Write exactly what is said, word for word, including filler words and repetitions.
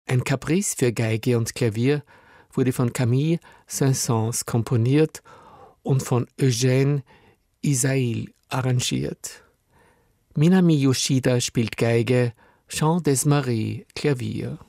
Ein Caprice für Geige und Klavier wurde von Camille Saint-Saëns komponiert und von Eugène Ysaÿe arrangiert. Minami Yoshida spielt Geige, Jean Desmarais Klavier.